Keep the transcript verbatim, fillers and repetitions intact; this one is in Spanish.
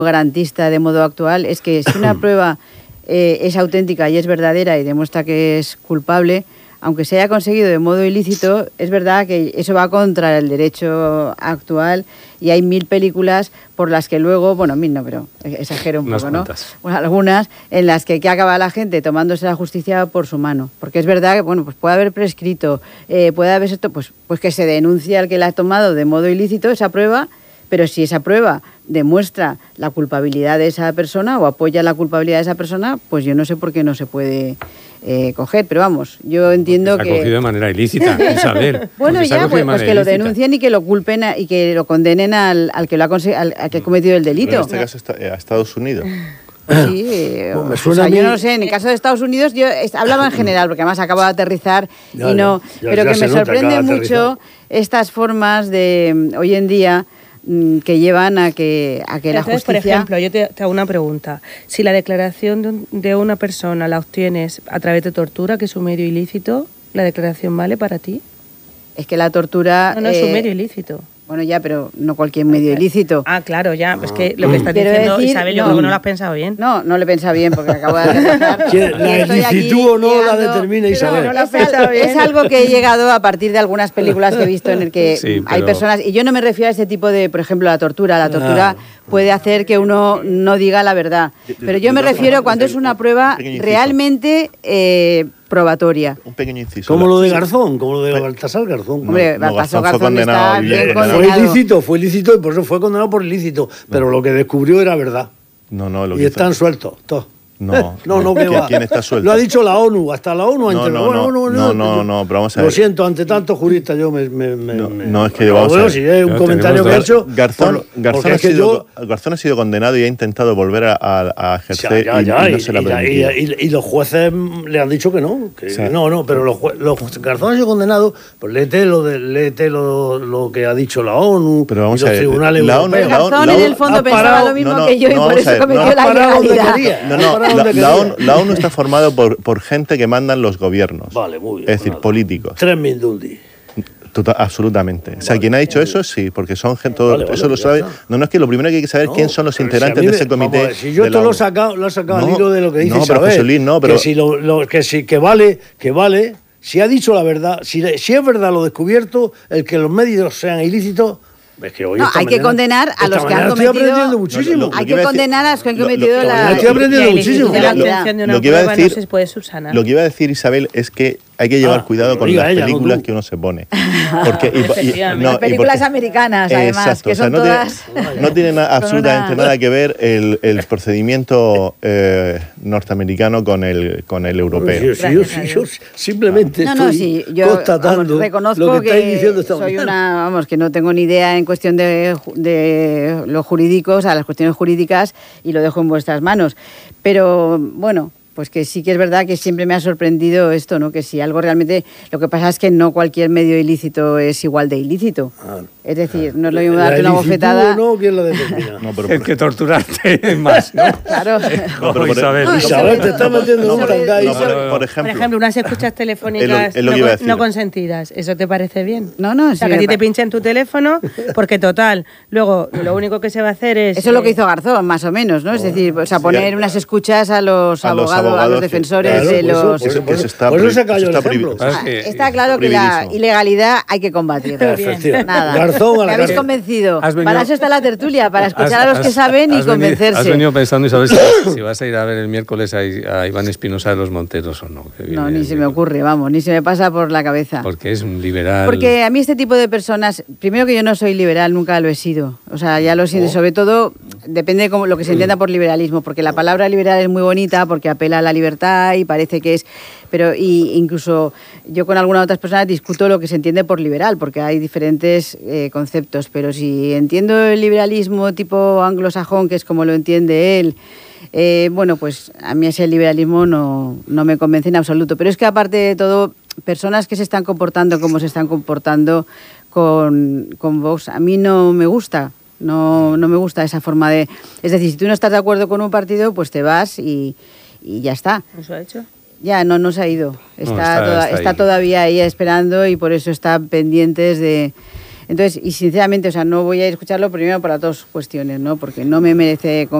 garantista de modo actual es que si una prueba eh, es auténtica y es verdadera y demuestra que es culpable, aunque se haya conseguido de modo ilícito, es verdad que eso va contra el derecho actual y hay mil películas por las que luego, bueno, mil no, pero exagero un Unas poco, ¿no? cuantas. Bueno, algunas en las que, que acaba la gente tomándose la justicia por su mano. Porque es verdad que, bueno, pues puede haber prescrito, eh, puede haber esto, pues, pues que se denuncie al que la ha tomado de modo ilícito esa prueba, pero si esa prueba demuestra la culpabilidad de esa persona o apoya la culpabilidad de esa persona, pues yo no sé por qué no se puede eh, coger. Pero vamos, yo entiendo Porque que... se ha cogido de manera ilícita, Isabel. Bueno, ya, pues, de pues que lo denuncien y que lo culpen a, y que lo condenen al, al que lo ha conse- al, al que ha cometido el delito. Pero en este caso está, a Estados Unidos. Sí, eh, Bueno, me o suena sea, a mí- yo no lo sé, en el caso de Estados Unidos, yo est- hablaba en general, porque además acabo de aterrizar Ya, y no, ya, ya, pero ya que se me nota que sorprende ha mucho aterrizado. estas formas de mm, hoy en día mm, que llevan a que, a que la Entonces, justicia... por ejemplo, yo te, te hago una pregunta. Si la declaración de, un- de una persona la obtienes a través de tortura, que es un medio ilícito, ¿la declaración vale para ti? Es que la tortura... No, no, es eh, un medio ilícito. Bueno, ya, pero no cualquier medio ilícito. Ah, claro, ya. Es que lo que estás Quiero diciendo, decir, Isabel, yo no. creo que no lo has pensado bien. No, no le he pensado bien porque acabo de aterrizar. Que Y la estoy aquí ilicitud o no la llegando- determina Pero Isabel. no la- Es, al- es algo que he llegado a partir de algunas películas que he visto en el que Sí, hay pero- personas, y yo no me refiero a ese tipo de, por ejemplo, la tortura. La tortura Claro. puede hacer que uno no diga la verdad, pero yo me refiero cuando es una prueba pequeño inciso. realmente eh, probatoria. Un pequeño inciso. Como lo de Sí. Garzón, como lo de Baltasar Garzón. Hombre, no, Baltasar Garzón fue Garzón está condenado y bien le- condenado. Fue ilícito, fue ilícito y por eso fue condenado por ilícito. Pero lo que descubrió era verdad. No, no, lo Y que están hizo- sueltos, todos. No, no, no, que ¿quién- va. quién está suelto? Lo ha dicho la ONU, hasta la ONU ha No, intervenido. no, Bueno, no, bueno, no, yo- no, pero vamos a Lo ver. siento, ante tantos juristas yo me... me, me No, me- no, es que no, vamos a bueno, ver. si es un Pero comentario tenemos que he dos- hecho... Garzón, por- Garzón, porque ha es que sido, yo... Garzón ha sido condenado y ha intentado volver a, a- a ejercer Ya, y- ya, y, y, no se le ha y- y- permitido. y- y los jueces le han dicho que no, que O sea, no, no, pero los, jue- los Garzón ha sido condenado, pues léete lo, de, léete lo, lo que ha dicho la ONU Pero vamos y los a ver, tribunales la ONU- Pero europeos. la ONU- Garzón la en ONU- el fondo ha pensaba parado- lo mismo no, no, que yo y no, por vamos eso a ver, cometió no. la Ha parado donde ilegalidad. quería. No, Ha no, parado la, donde la quería. ONU, la ONU está formado por, por gente que mandan los gobiernos. Vale, muy bien. Es decir, nada. políticos. Tres Mindundi. Tota- absolutamente. O sea, quien ha dicho eso, sí, porque son gente. Todo, Vale, vale, eso lo ya sabe. está. No, no, es que lo primero que hay que saber No, quién son los pero si integrantes a mí de me- ese comité. vamos a ver, si yo de esto la lo he ONU. sacado, lo he sacado al No, hilo de lo que dice no, pero Isabel, José Luis, no, pero- que si lo, lo- que si que vale, que vale, si ha dicho la verdad, si, si es verdad lo descubierto, el que los medios sean ilícitos, es que hoy No, esta hay que mañana- condenar a esta los que mañana han estoy cometido- aprendiendo muchísimo. No, lo- Hay que que iba a decir- condenar a los que han lo- lo- cometido lo- la... estoy aprendiendo La muchísimo. ilícita de la Lo- lo- obtención de una lo que iba a prueba decir- no se puede subsanar. Lo que iba a decir Isabel es que hay que llevar Ah, cuidado lo con diga las ella, no películas tú. que uno se pone. Porque, y- y- Efectivamente. no, Las y películas porque- americanas, además, Exacto, que o sea, son no tiene- todas... no tiene na- con absolutamente una- nada que ver el, el procedimiento eh, norteamericano con el, con el europeo. Sí, sí, yo, sí, yo simplemente No, no, estoy sí, yo constatando vamos, reconozco lo que, que, estáis diciendo esta soy mañana. una, vamos, que no tengo ni idea en cuestión de, ju- de lo jurídico, o sea, las cuestiones jurídicas, y lo dejo en vuestras manos. Pero, bueno, pues que sí que es verdad que siempre me ha sorprendido esto, ¿no? Que si algo realmente... Lo que pasa es que no cualquier medio ilícito es igual de ilícito. Ah, Es decir, no es lo mismo ¿La darte una ilicitud bofetada... o no, ¿quién la determina? No, pero El por- que torturarte más, ¿no? Claro. No, pero Ojo, por- Isabel. No, Isabel, te estás metiendo en no, un por- tangay. no, por- Isabel. por Por ejemplo, ejemplo, unas escuchas telefónicas Es lo- es lo no, que iba a con- decir. no consentidas. ¿Eso te parece bien? No, no, O sea, sí que a me ti te pa- pinchen tu teléfono, porque total, luego lo único que se va a hacer es... Eso es lo que eh, hizo Garzón, más o menos, ¿no? Es decir, o sea, poner unas escuchas a los a los abogados, a los abogados que- defensores Claro, de por eso, los... por eso, que por se eso- está por eso prohi- se cayó se el está ejemplo. prohibido. Ah, que- está claro que la prohibidísimo. ilegalidad hay que combatirla. Efectivamente. Nada. Garzón a la Me habéis cárcel. convencido. Has venido- Para eso está la tertulia, para escuchar Has- a los que has- saben y has venido- convencerse. Has venido pensando, Isabel, si, si vas a ir a ver el miércoles a, a Iván Espinosa de los Monteros o no. que No, viene ni el se me miércoles. ocurre, vamos, ni se me pasa por la cabeza. Porque es un liberal. Porque a mí este tipo de personas, primero que yo no soy liberal, nunca lo he sido. O sea, ya lo siento, sobre todo depende de cómo, lo que se entienda por liberalismo, porque la palabra liberal es muy bonita porque apela a la libertad y parece que es... Pero y incluso yo con algunas otras personas discuto lo que se entiende por liberal, porque hay diferentes eh, conceptos. Pero si entiendo el liberalismo tipo anglosajón, que es como lo entiende él, eh, bueno, pues a mí ese liberalismo no, no me convence en absoluto. Pero es que aparte de todo, personas que se están comportando como se están comportando con, con Vox, a mí no me gusta. No, no me gusta esa forma de... Es decir, si tú no estás de acuerdo con un partido, pues te vas y, y ya está. ¿Eso ha hecho? Ya, no, no se ha ido. Está, está- toda- está está ahí. todavía ahí esperando y por eso están pendientes de... Entonces, y sinceramente, o sea, no voy a ir a escucharlo primero por las dos cuestiones, ¿no? Porque no me merece